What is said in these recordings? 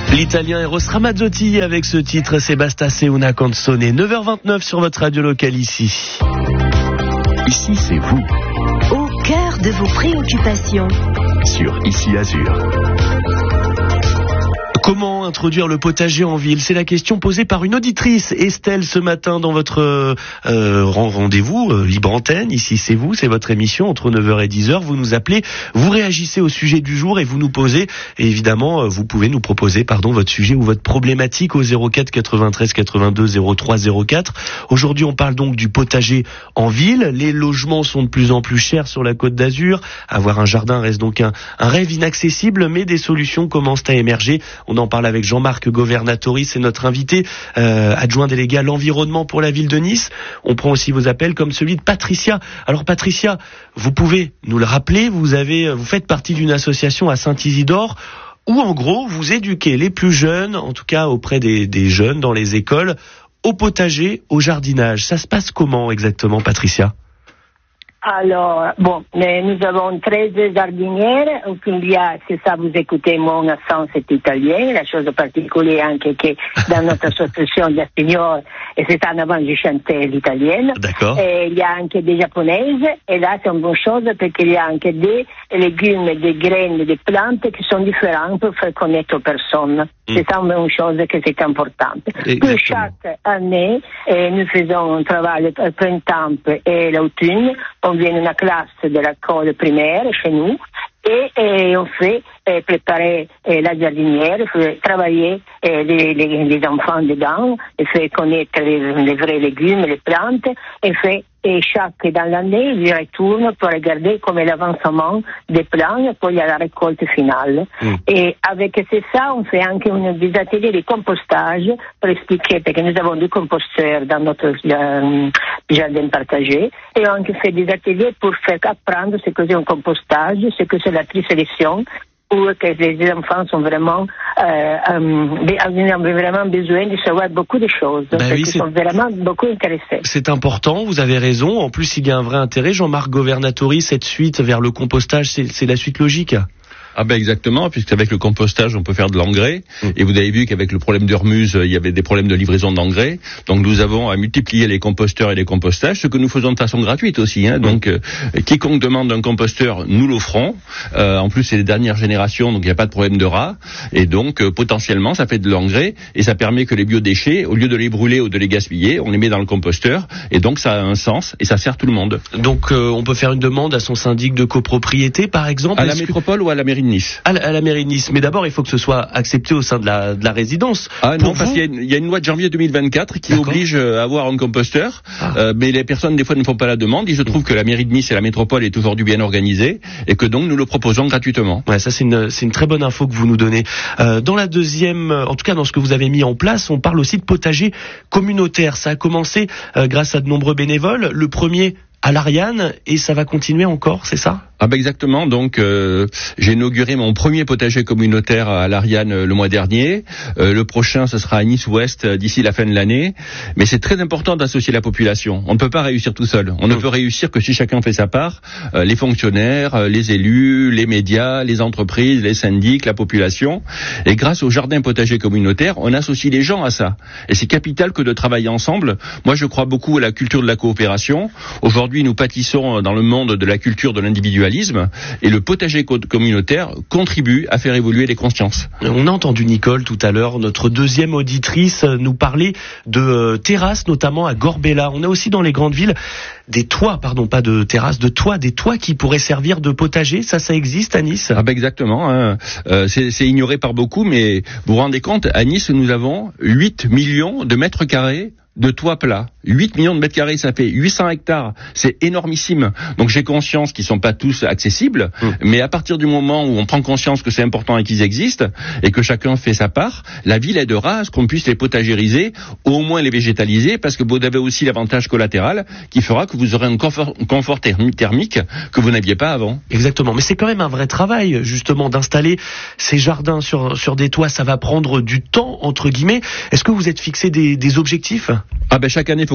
L'Italien Eros Ramazzotti avec ce titre, c'est Basta se una canzone. 9h29 sur votre radio locale ici. Ici, c'est vous. Au cœur de vos préoccupations. Sur Ici Azur. Comment introduire le potager en ville? C'est la question posée par une auditrice, Estelle, ce matin dans votre rendez-vous Libre Antenne. Ici, c'est vous, c'est votre émission entre 9h et 10h. Vous nous appelez, vous réagissez au sujet du jour et vous nous posez. Et évidemment, vous pouvez nous proposer, votre sujet ou votre problématique au 04 93 82 03 04. Aujourd'hui, on parle donc du potager en ville. Les logements sont de plus en plus chers sur la Côte d'Azur. Avoir un jardin reste donc un rêve inaccessible, mais des solutions commencent à émerger. On en parle avec Jean-Marc Governatori, c'est notre invité, adjoint délégué à l'environnement pour la ville de Nice. On prend aussi vos appels comme celui de Patricia. Alors Patricia, vous pouvez nous le rappeler, vous faites partie d'une association à Saint-Isidore où en gros vous éduquez les plus jeunes, en tout cas auprès des jeunes dans les écoles, au potager, au jardinage. Ça se passe comment exactement, Patricia ? Alors, nous avons 13 jardinières, c'est ça, vous écoutez, mon accent c'est italien, la chose particulière anche que dans notre association des seniors, et c'est en avant je chantais l'italienne. D'accord. Et il y a anche des japonaises, et là c'est une bonne chose parce qu'il y a anche des légumes, des graines, des plantes qui sont différentes pour faire connaître aux personnes. C'est ça une chose que c'est importante. Puis chaque année, nous faisons un travail au printemps et l'automne. On vient une classe de l'école primaire chez nous et on fait préparer la jardinière, fait travailler les enfants dedans, et fait connaître les vrais légumes, les plantes, et chaque dans l'année, je retourne pour regarder comme est l'avancement des plants et puis il y a la récolte finale. Et avec ça, on fait anche des ateliers de compostage pour expliquer, parce que nous avons des composteurs dans notre jardin partagé, et on fait des ateliers pour faire apprendre ce que c'est un compostage, ce que c'est la trisélection, ou que les enfants sont vraiment vraiment besoin de savoir beaucoup de choses. Ils sont vraiment beaucoup intéressés. C'est important, vous avez raison. En plus, il y a un vrai intérêt. Jean-Marc Governatori, cette suite vers le compostage, c'est la suite logique. Ah ben exactement, puisqu'avec le compostage, on peut faire de l'engrais. Et vous avez vu qu'avec le problème d'Hormuz, il y avait des problèmes de livraison d'engrais. Donc nous avons à multiplier les composteurs et les compostages, ce que nous faisons de façon gratuite aussi. Donc quiconque demande un composteur, nous l'offrons. En plus, c'est les dernières générations, donc il n'y a pas de problème de rats. Et donc potentiellement, ça fait de l'engrais et ça permet que les biodéchets, au lieu de les brûler ou de les gaspiller, on les met dans le composteur. Et donc ça a un sens et ça sert tout le monde. Donc on peut faire une demande à son syndic de copropriété, par exemple. À la métropole ou à la mairie de Nice. À la mairie de Nice. Mais d'abord, il faut que ce soit accepté au sein de la résidence. Ah non, parce qu'il y a une loi de janvier 2024 qui oblige à avoir un composteur. Mais les personnes, des fois, ne font pas la demande. Il se trouve que la mairie de Nice et la métropole est aujourd'hui bien organisée et que donc nous le proposons gratuitement. Ouais, ça c'est une très bonne info que vous nous donnez. Dans la deuxième, en tout cas dans ce que vous avez mis en place, on parle aussi de potager communautaire. Ça a commencé grâce à de nombreux bénévoles. Le premier à l'Ariane, et ça va continuer encore, c'est ça ? Ah ben exactement, donc j'ai inauguré mon premier potager communautaire à l'Ariane le mois dernier. Le prochain, ce sera à Nice-Ouest d'ici la fin de l'année. Mais c'est très important d'associer la population. On ne peut pas réussir tout seul. On ne peut réussir que si chacun fait sa part. Les fonctionnaires, les élus, les médias, les entreprises, les syndics, la population. Et grâce au jardin potager communautaire, on associe les gens à ça. Et c'est capital que de travailler ensemble. Moi, je crois beaucoup à la culture de la coopération. Aujourd'hui, nous pâtissons dans le monde de la culture de l'individualisme. Et le potager communautaire contribue à faire évoluer les consciences. On a entendu Nicole tout à l'heure, notre deuxième auditrice, nous parler de terrasses, notamment à Gorbella. On a aussi dans les grandes villes des toits, pas de terrasses, de toits, des toits qui pourraient servir de potager. Ça existe à Nice ? Ah ben exactement. C'est ignoré par beaucoup, mais vous vous rendez compte, à Nice, nous avons 8 millions de mètres carrés de toits plats. 8 millions de mètres carrés, ça fait 800 hectares. C'est énormissime. Donc j'ai conscience qu'ils sont pas tous accessibles, mais à partir du moment où on prend conscience que c'est important et qu'ils existent, et que chacun fait sa part, la ville aidera à ce qu'on puisse les potagériser, au moins les végétaliser, parce que vous avez aussi l'avantage collatéral qui fera que vous aurez un confort thermique que vous n'aviez pas avant. Exactement. Mais c'est quand même un vrai travail, justement, d'installer ces jardins sur des toits. Ça va prendre du temps, entre guillemets. Est-ce que vous êtes fixé des objectifs ? Ah ben chaque année, il faut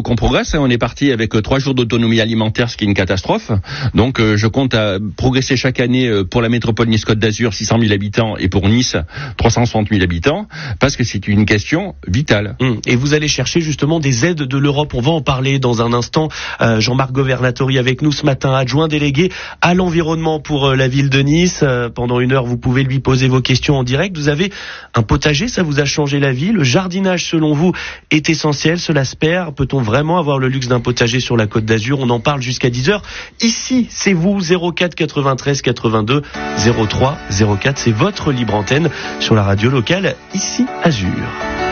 faut qu'on progresse. On est parti avec 3 jours d'autonomie alimentaire, ce qui est une catastrophe. Donc je compte à progresser chaque année pour la métropole Nice-Côte d'Azur, 600 000 habitants, et pour Nice, 360 000 habitants, parce que c'est une question vitale. Et vous allez chercher justement des aides de l'Europe. On va en parler dans un instant. Jean-Marc Governatori avec nous ce matin, adjoint délégué à l'environnement pour la ville de Nice. Pendant 1 heure, vous pouvez lui poser vos questions en direct. Vous avez un potager, ça vous a changé la vie. Le jardinage, selon vous, est essentiel, cela se perd. Peut-on vraiment avoir le luxe d'un potager sur la Côte d'Azur? On en parle jusqu'à 10h. Ici, c'est vous, 04 93 82 03 04. C'est votre libre antenne sur la radio locale, ici Azur.